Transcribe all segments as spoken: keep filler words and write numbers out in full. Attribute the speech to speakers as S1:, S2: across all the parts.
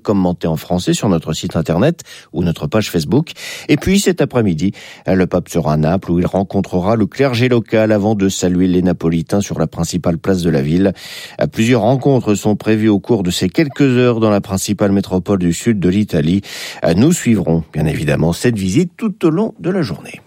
S1: commenté en français sur notre site internet ou notre page Facebook. Et puis cet après-midi, le pape sera à Naples où il rencontrera le clergé local avant de saluer les Napolitains sur la principale place de la ville. Plusieurs rencontres sont prévues au cours de ces quelques heures dans la principale métropole du sud de l'Italie. Nous suivrons bien évidemment cette visite tout au long de la journée.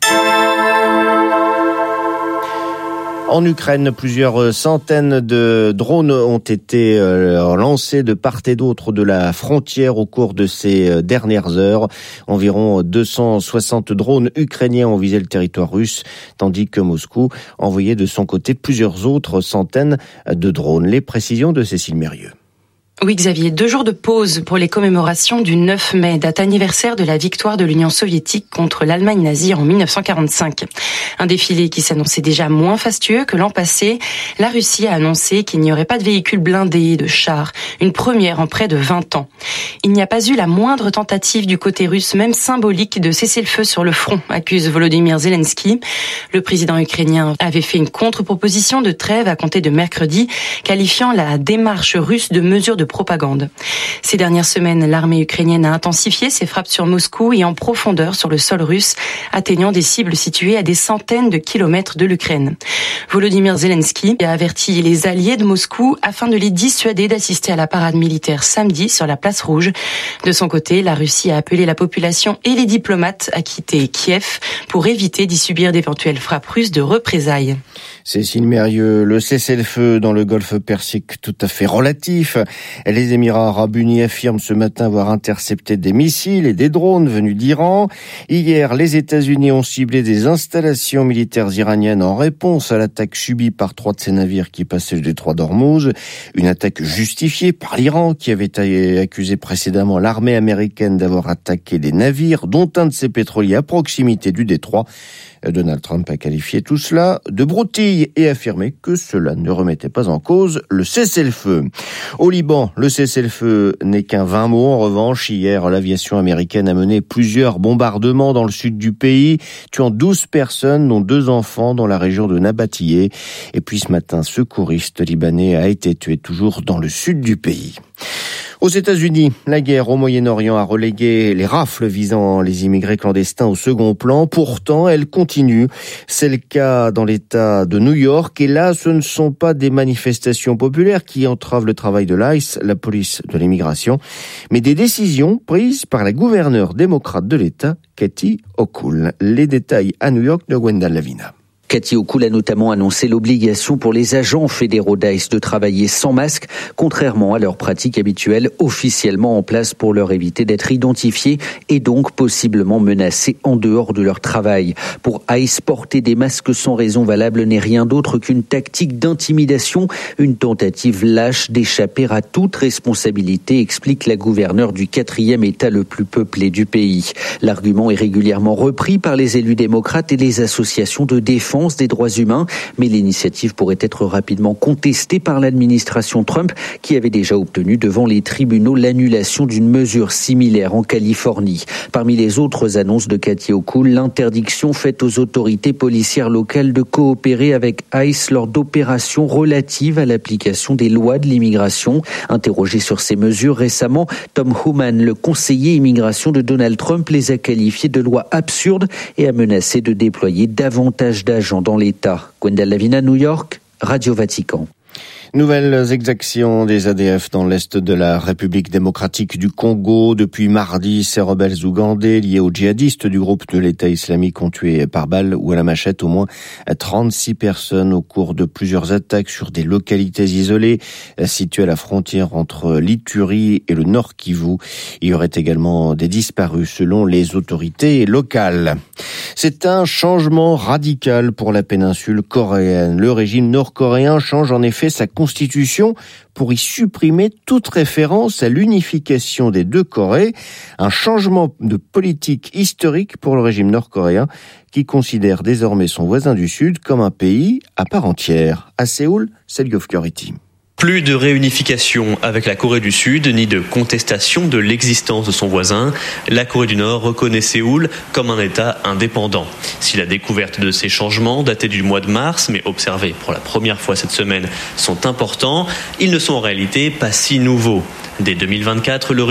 S1: En Ukraine, plusieurs centaines de drones ont été lancés de part et d'autre de la frontière au cours de ces dernières heures. Environ deux cent soixante drones ukrainiens ont visé le territoire russe, tandis que Moscou envoyait de son côté plusieurs autres centaines de drones. Les précisions de Cécile Mérieux.
S2: Oui, Xavier, deux jours de pause pour les commémorations du neuf mai, date anniversaire de la victoire de l'Union soviétique contre l'Allemagne nazie en dix-neuf cent quarante-cinq. Un défilé qui s'annonçait déjà moins fastueux que l'an passé. La Russie a annoncé qu'il n'y aurait pas de véhicules blindés, de chars, une première en près de vingt ans. Il n'y a pas eu la moindre tentative du côté russe, même symbolique, de cesser le feu sur le front, accuse Volodymyr Zelensky. Le président ukrainien avait fait une contre-proposition de trêve à compter de mercredi, qualifiant la démarche russe de mesure de propagande. Ces dernières semaines, l'armée ukrainienne a intensifié ses frappes sur Moscou et en profondeur sur le sol russe, atteignant des cibles situées à des centaines de kilomètres de l'Ukraine. Volodymyr Zelensky a averti les alliés de Moscou afin de les dissuader d'assister à la parade militaire samedi sur la place Rouge. De son côté, la Russie a appelé la population et les diplomates à quitter Kiev pour éviter d'y subir d'éventuelles frappes russes de représailles.
S1: Cécile Mérieux, le cessez-le-feu dans le golfe Persique tout à fait relatif. Les Émirats arabes unis affirment ce matin avoir intercepté des missiles et des drones venus d'Iran. Hier, les États-Unis ont ciblé des installations militaires iraniennes en réponse à l'attaque subie par trois de ces navires qui passaient le détroit d'Ormuz. Une attaque justifiée par l'Iran qui avait accusé précédemment l'armée américaine d'avoir attaqué des navires, dont un de ses pétroliers à proximité du détroit. Donald Trump a qualifié tout cela de broutille et affirmé que cela ne remettait pas en cause le cessez-le-feu. Au Liban, le cessez-le-feu n'est qu'un vain mot. En revanche, hier, l'aviation américaine a mené plusieurs bombardements dans le sud du pays, tuant douze personnes, dont deux enfants, dans la région de Nabatiyeh. Et puis ce matin, secouriste libanais a été tué toujours dans le sud du pays. Aux États-Unis, la guerre au Moyen-Orient a relégué les rafles visant les immigrés clandestins au second plan. Pourtant, elle continue. C'est le cas dans l'État de New York. Et là, ce ne sont pas des manifestations populaires qui entravent le travail de l'I C E, la police de l'immigration, mais des décisions prises par la gouverneure démocrate de l'État, Kathy Hochul. Les détails à New York de Gwendal Lavina.
S3: Kathy Hochul a notamment annoncé l'obligation pour les agents fédéraux d'I C E de travailler sans masque, contrairement à leur pratique habituelle officiellement en place pour leur éviter d'être identifiés et donc possiblement menacés en dehors de leur travail. Pour I C E, porter des masques sans raison valable n'est rien d'autre qu'une tactique d'intimidation, une tentative lâche d'échapper à toute responsabilité, explique la gouverneure du quatrième État le plus peuplé du pays. L'argument est régulièrement repris par les élus démocrates et les associations de défense des droits humains, mais l'initiative pourrait être rapidement contestée par l'administration Trump, qui avait déjà obtenu devant les tribunaux l'annulation d'une mesure similaire en Californie. Parmi les autres annonces de Kathy Hochul, l'interdiction faite aux autorités policières locales de coopérer avec I C E lors d'opérations relatives à l'application des lois de l'immigration. Interrogé sur ces mesures récemment, Tom Homan, le conseiller immigration de Donald Trump, les a qualifiées de lois absurdes et a menacé de déployer davantage d'agents dans l'État. Gwendal Lavina, New York, Radio Vatican.
S1: Nouvelles exactions des A D F dans l'est de la République démocratique du Congo. Depuis mardi, ces rebelles ougandais liés aux djihadistes du groupe de l'État islamique ont tué par balle ou à la machette au moins trente-six personnes au cours de plusieurs attaques sur des localités isolées situées à la frontière entre l'Ituri et le Nord Kivu. Il y aurait également des disparus selon les autorités locales. C'est un changement radical pour la péninsule coréenne. Le régime nord-coréen change en effet sa constitution pour y supprimer toute référence à l'unification des deux Corées. Un changement de politique historique pour le régime nord-coréen qui considère désormais son voisin du Sud comme un pays à part entière. À Séoul, Selgov Kuriti.
S4: Plus de réunification avec la Corée du Sud, ni de contestation de l'existence de son voisin. La Corée du Nord reconnaît Séoul comme un État indépendant. Si la découverte de ces changements, datés du mois de mars, mais observés pour la première fois cette semaine, sont importants, ils ne sont en réalité pas si nouveaux. Dès deux mille vingt-quatre, le